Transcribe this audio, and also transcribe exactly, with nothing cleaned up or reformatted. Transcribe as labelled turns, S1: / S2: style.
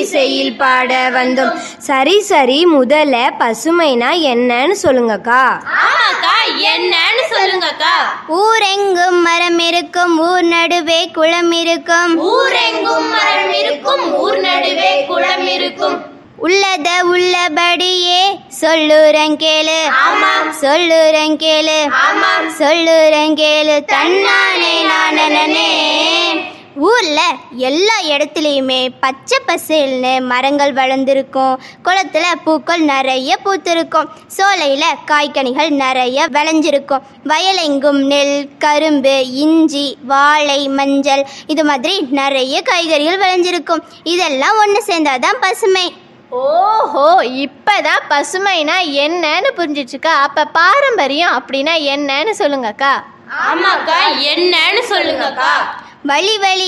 S1: இன்னிசையில் பாட வந்தோம். சரி சரி முதல்ல பசுமைனா என்னன்னு சொல்லுங்கக்கா.
S2: ஆமாக்கா, என்னன்னு சொல்லுங்கக்கா.
S3: ஊரெங்கும் மரம் இருக்கும், ஊர் நடுவே குளம் இருக்கும்.
S2: ஊரெங்கும் மரம் இருக்கும், ஊர் நடுவே குளம் இருக்கும்.
S3: உள்ளத உள்ளபடியே சொல்லுறங்கேளு.
S2: ஆமாம்.
S3: சொல்லுறங்கேளு.
S2: ஆமாம்.
S3: சொல்லுறங்கேளு தன்னானே நானே. ஊர்ல எல்லா இடத்துலையுமே பச்சை பசேல்னு மரங்கள் வளர்ந்துருக்கும். குளத்துல பூக்கள் நிறைய பூத்திருக்கும். சோலையில காய்கனிகள் நிறைய விளைஞ்சிருக்கும். வயலெங்கும் நெல், கரும்பு, இஞ்சி, வாழை, மஞ்சள் இது மாதிரி நிறைய காய்கறிகள் விளைஞ்சிருக்கும். இதெல்லாம் ஒன்று சேர்ந்தாதான் பசுமை.
S4: ஓஹோ, இப்பதான் பசுமைனா என்னன்னு புரிஞ்சிச்சுக்கா. அப்ப பாரம்பரியம் அப்படின்னா என்னன்னு சொல்லுங்கக்கா.
S2: ஆமாக்கா, என்னன்னு சொல்லுங்கக்கா.
S3: வழி வழி